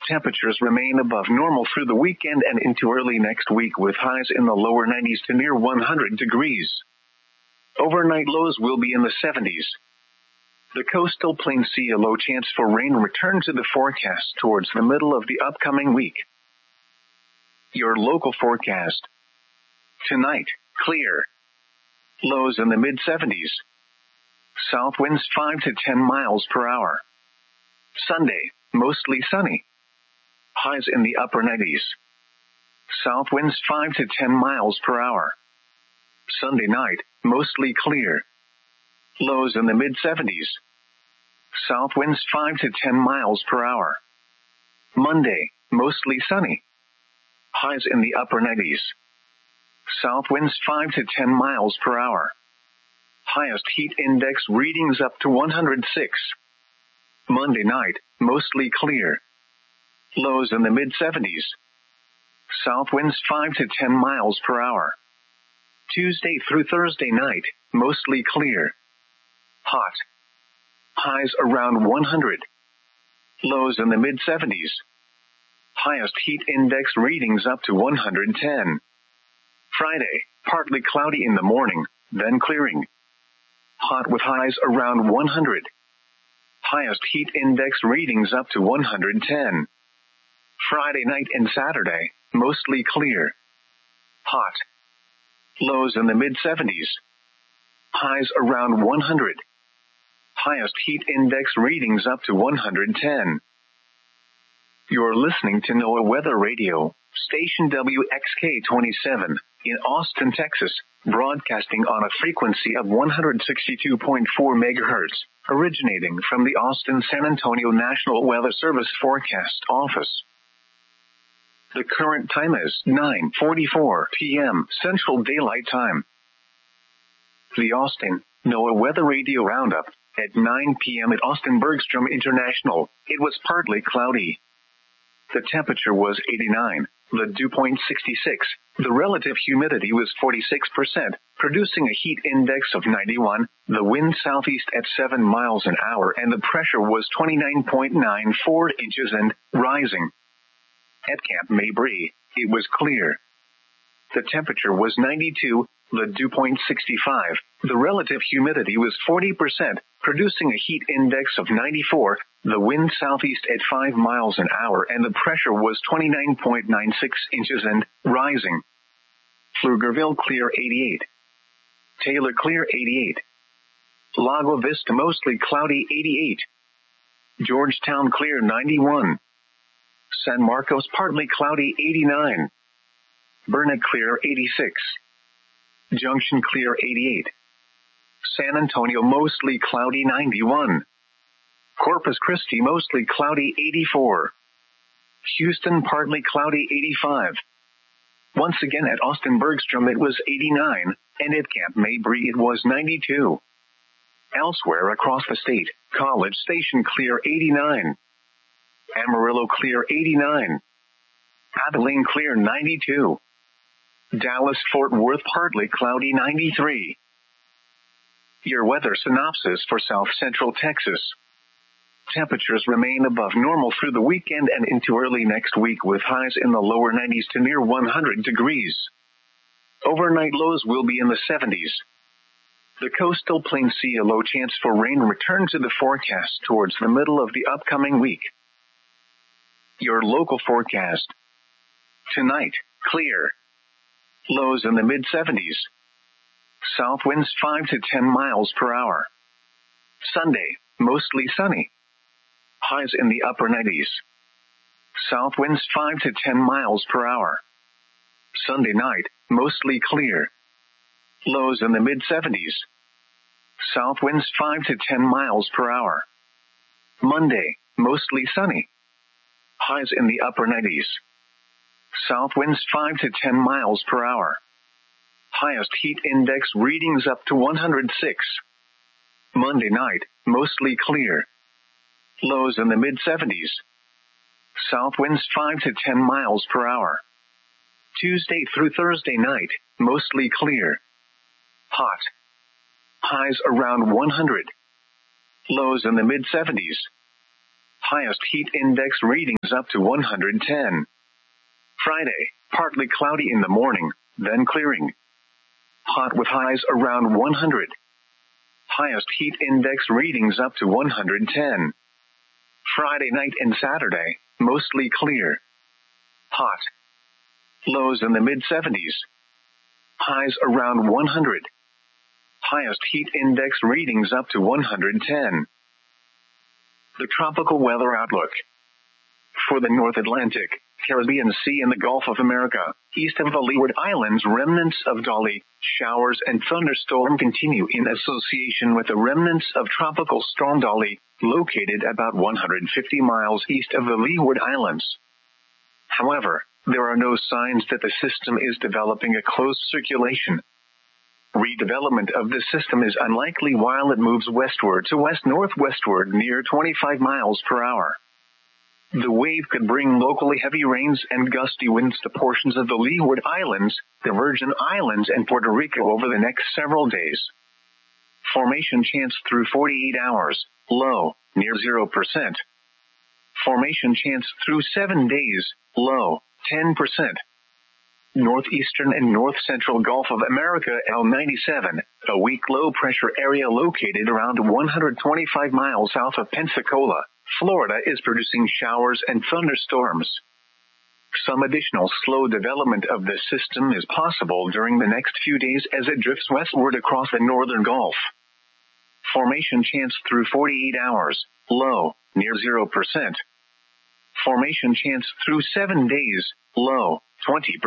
Temperatures remain above normal through the weekend and into early next week with highs in the lower 90s to near 100 degrees. Overnight lows will be in the 70s. The coastal plains see a low chance for rain return to the forecast towards the middle of the upcoming week. Your local forecast. Tonight, clear. Lows in the mid-70s. South winds 5 to 10 miles per hour. Sunday, mostly sunny. Highs in the upper 90s. South winds 5 to 10 miles per hour. Sunday night, mostly clear. Lows in the mid-70s. South winds 5 to 10 miles per hour. Monday, mostly sunny. Highs in the upper 90s. South winds 5 to 10 miles per hour. Highest heat index readings up to 106. Monday night, mostly clear. Lows in the mid-70s. South winds 5 to 10 miles per hour. Tuesday through Thursday night, mostly clear. Hot. Highs around 100. Lows in the mid-70s. Highest heat index readings up to 110. Friday, partly cloudy in the morning, then clearing. Hot with highs around 100. Highest heat index readings up to 110. Friday night and Saturday, mostly clear. Hot. Lows in the mid-70s. Highs around 100. Highest heat index readings up to 110. You're listening to NOAA Weather Radio, station WXK-27, in Austin, Texas, broadcasting on a frequency of 162.4 MHz, originating from the Austin-San Antonio National Weather Service Forecast Office. The current time is 9:44 p.m. Central Daylight Time. The Austin NOAA Weather Radio Roundup. At 9 p.m. at Austin Bergstrom International, it was partly cloudy. The temperature was 89, the dew point 66, the relative humidity was 46%, producing a heat index of 91, the wind southeast at 7 miles an hour, and the pressure was 29.94 inches and rising. At Camp Mabry, it was clear. The temperature was 92, the dew point 65, the relative humidity was 40%, producing a heat index of 94, the wind southeast at 5 miles an hour, and the pressure was 29.96 inches and rising. Pflugerville clear 88. Taylor clear 88. Lago Vista mostly cloudy 88. Georgetown clear 91. San Marcos partly cloudy 89. Burnet clear 86. Junction clear 88. San Antonio mostly cloudy 91. Corpus Christi mostly cloudy 84. Houston partly cloudy 85. Once again at Austin Bergstrom it was 89, and at Camp Mabry it was 92. Elsewhere across the state, College Station clear 89. Amarillo clear 89. Abilene clear 92. Dallas-Fort Worth partly cloudy 93. Your weather synopsis for South Central Texas. Temperatures remain above normal through the weekend and into early next week with highs in the lower 90s to near 100 degrees. Overnight lows will be in the 70s. The coastal plains see a low chance for rain return to the forecast towards the middle of the upcoming week. Your local forecast. Tonight, clear. Lows in the mid-70s. South winds 5 to 10 miles per hour. Sunday, mostly sunny. Highs in the upper 90s. South winds 5 to 10 miles per hour. Sunday night, mostly clear. Lows in the mid-70s. South winds 5 to 10 miles per hour. Monday, mostly sunny. Highs in the upper 90s. South winds 5 to 10 miles per hour. Highest heat index readings up to 106. Monday night, mostly clear. Lows in the mid-70s. South winds 5 to 10 miles per hour. Tuesday through Thursday night, mostly clear. Hot. Highs around 100. Lows in the mid-70s. Highest heat index readings up to 110. Friday, partly cloudy in the morning, then clearing. Hot with highs around 100. Highest heat index readings up to 110. Friday night and Saturday, mostly clear. Hot. Lows in the mid-70s. Highs around 100. Highest heat index readings up to 110. The tropical weather outlook. For the North Atlantic, Caribbean Sea and the Gulf of America, east of the Leeward Islands, remnants of Dolly, showers and thunderstorm continue in association with the remnants of Tropical Storm Dolly, located about 150 miles east of the Leeward Islands. However, there are no signs that the system is developing a closed circulation. Redevelopment of the system is unlikely while it moves westward to west-northwestward near 25 miles per hour. The wave could bring locally heavy rains and gusty winds to portions of the Leeward Islands, the Virgin Islands, and Puerto Rico over the next several days. Formation chance through 48 hours, low, near 0%. Formation chance through 7 days, low, 10%. Northeastern and north-central Gulf of America L97, a weak low-pressure area located around 125 miles south of Pensacola, Florida, is producing showers and thunderstorms. Some additional slow development of the system is possible during the next few days as it drifts westward across the northern Gulf. Formation chance through 48 hours, low, near 0%. Formation chance through 7 days, low, 20%.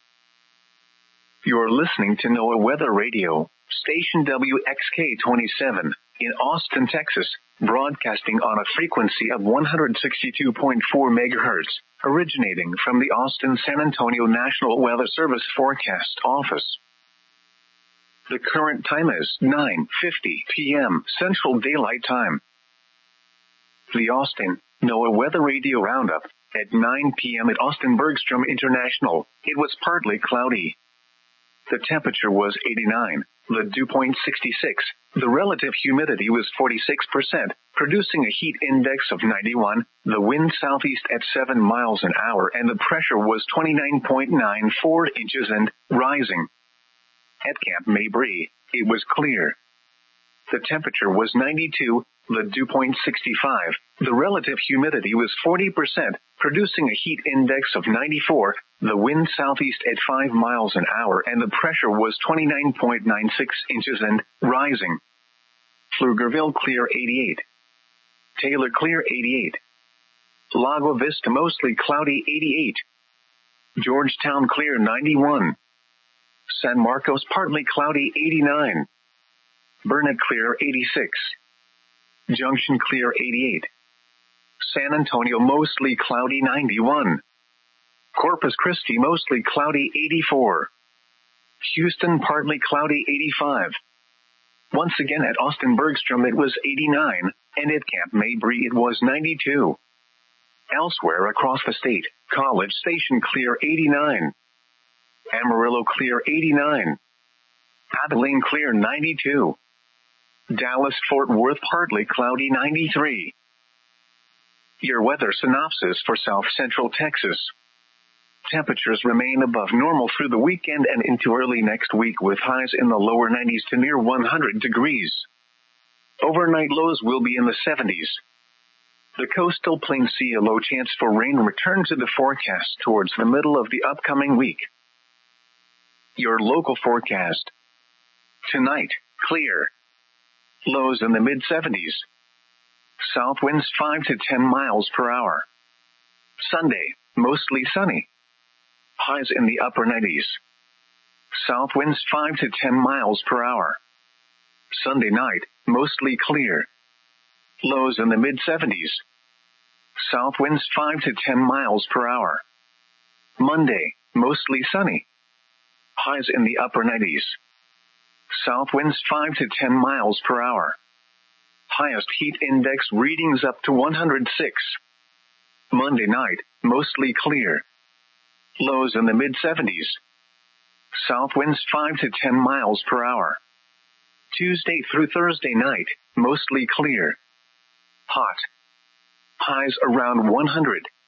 You're listening to NOAA Weather Radio, station WXK-27, in Austin, Texas, broadcasting on a frequency of 162.4 megahertz, originating from the Austin-San Antonio National Weather Service Forecast Office. The current time is 9:50 p.m. Central Daylight Time. The Austin NOAA Weather Radio Roundup. At 9 p.m. at Austin Bergstrom International, it was partly cloudy. The temperature was 89, the dew point 66, the relative humidity was 46%, producing a heat index of 91, the wind southeast at 7 miles an hour, and the pressure was 29.94 inches and rising. At Camp Mabry, it was clear. The temperature was 92, the dew point 65, the relative humidity was 40%, producing a heat index of 94, the wind southeast at 5 miles an hour, and the pressure was 29.96 inches and rising. Pflugerville clear 88. Taylor clear 88. Lago Vista mostly cloudy 88. Georgetown clear 91. San Marcos partly cloudy 89. Burnett clear 86. Junction clear 88. San Antonio mostly cloudy 91. Corpus Christi mostly cloudy 84. Houston partly cloudy 85. Once again at Austin Bergstrom it was 89, and at Camp Mabry it was 92. Elsewhere across the state, College Station clear 89. Amarillo clear 89. Abilene clear 92. Dallas-Fort Worth partly cloudy 93. Your weather synopsis for South Central Texas. Temperatures remain above normal through the weekend and into early next week with highs in the lower 90s to near 100 degrees. Overnight lows will be in the 70s. The coastal plains see a low chance for rain return to the forecast towards the middle of the upcoming week. Your local forecast. Tonight, clear. Lows in the mid-70s. South winds 5 to 10 miles per hour. Sunday, mostly sunny. Highs in the upper 90s. South winds 5 to 10 miles per hour. Sunday night, mostly clear. Lows in the mid-70s. South winds 5 to 10 miles per hour. Monday, mostly sunny. Highs in the upper 90s. South winds 5 to 10 miles per hour. Highest heat index readings up to 106. Monday night, mostly clear. Lows in the mid-70s. South winds 5 to 10 miles per hour. Tuesday through Thursday night, mostly clear. Hot. highs around 100.